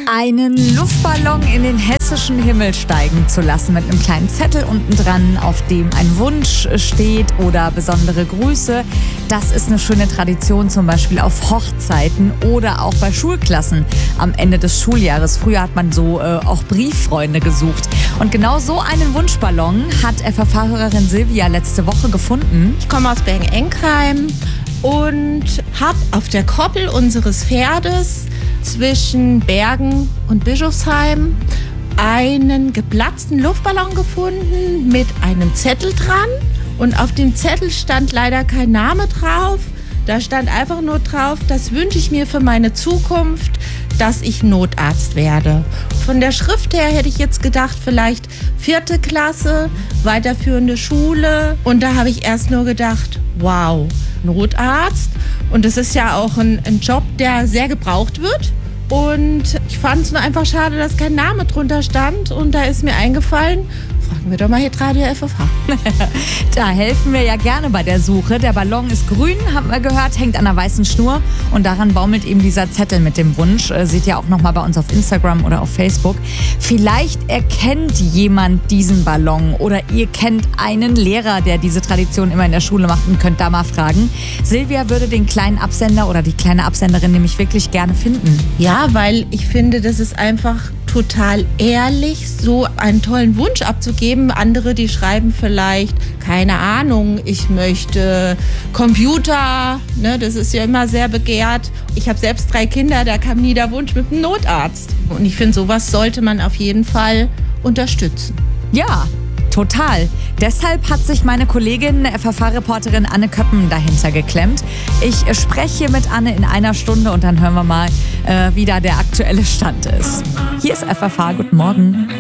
einen Luftballon in den hessischen Himmel steigen zu lassen mit einem kleinen Zettel unten dran, auf dem ein Wunsch steht oder besondere Grüße. Das ist eine schöne Tradition, zum Beispiel auf Hochzeiten oder auch bei Schulklassen am Ende des Schuljahres. Früher hat man so auch Brieffreunde gesucht. Und genau so einen Wunschballon hat FFH-Hörerin Silvia letzte Woche gefunden. Ich komme aus Bergen-Enkheim und habe auf der Koppel unseres Pferdes zwischen Bergen und Bischofsheim einen geplatzten Luftballon gefunden mit einem Zettel dran. Und auf dem Zettel stand leider kein Name drauf. Da stand einfach nur drauf, das wünsche ich mir für meine Zukunft, dass ich Notarzt werde. Von der Schrift her hätte ich jetzt gedacht, vielleicht 4. Klasse, weiterführende Schule. Und da habe ich erst nur gedacht, wow, Notarzt. Und das ist ja auch ein Job, der sehr gebraucht wird. Und ich fand es nur einfach schade, dass kein Name drunter stand. Und da ist mir eingefallen, fragen wir doch mal Hitradio FFH. Da helfen wir ja gerne bei der Suche. Der Ballon ist grün, haben wir gehört, hängt an einer weißen Schnur. Und daran baumelt eben dieser Zettel mit dem Wunsch. Seht ihr auch nochmal bei uns auf Instagram oder auf Facebook. Vielleicht erkennt jemand diesen Ballon oder ihr kennt einen Lehrer, der diese Tradition immer in der Schule macht und könnt da mal fragen. Silvia würde den kleinen Absender oder die kleine Absenderin nämlich wirklich gerne finden. Ja, weil ich finde, das ist einfach total ehrlich, so einen tollen Wunsch abzugeben. Andere, die schreiben vielleicht, keine Ahnung, ich möchte Computer, ne, das ist ja immer sehr begehrt. Ich habe selbst 3 Kinder, da kam nie der Wunsch mit einem Notarzt. Und ich finde, sowas sollte man auf jeden Fall unterstützen. Ja, total. Deshalb hat sich meine Kollegin, FFH-Reporterin Anne Köppen, dahinter geklemmt. Ich spreche mit Anne in einer Stunde und dann hören wir mal, wie da der aktuelle Stand ist. Hier ist FFH, guten Morgen.